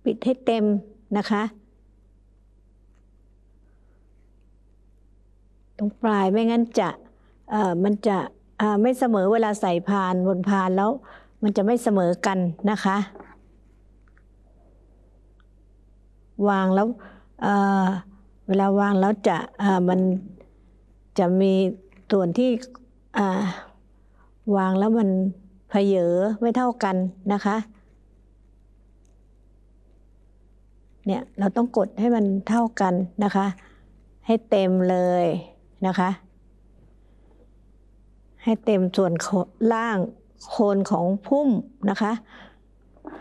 ปิดให้เต็มนะคะตรงปลายไม่งั้นมันจะไม่เสมอเวลาใส่พานบนพานแล้วมันจะไม่เสมอกันนะคะวางแล้วเวลาวางแล้วมันจะมีส่วนที่วางแล้วมันเพเยอไม่เท่ากันนะคะเนี่ยเราต้องกดให้มันเท่ากันนะคะให้เต็มเลยนะคะให้เต็มส่วนล่างโคนของพุ่มนะคะ